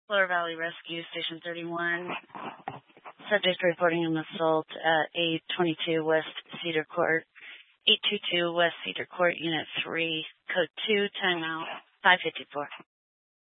Lower Valley Rescue, Station 31. Subject reporting an assault at 822 West Cedar Court. 822 West Cedar Court, Unit 3, Code 2, timeout 554.